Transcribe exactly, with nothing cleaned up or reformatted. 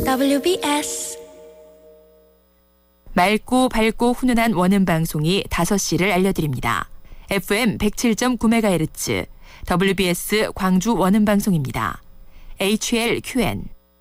더블유비에스 맑고 밝고 훈훈한 원음 방송이 다섯 시를 알려드립니다. 에프엠 백칠 점 구 메가헤르츠 더블유비에스 광주 원음 방송입니다. 에이치엘큐엔